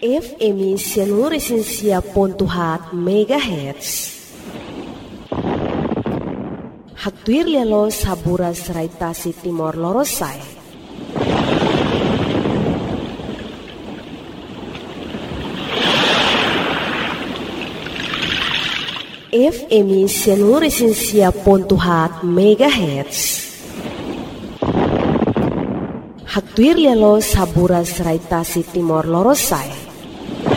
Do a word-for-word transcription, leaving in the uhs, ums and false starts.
F M Sianuresensia Pontuhat Megahertz. Hatuir lelo saburas raitasi Timor Lorosai. F M Sianuresensia Pontuhat Megahertz. Hatuir lelo saburas raitasi Timor Lorosai.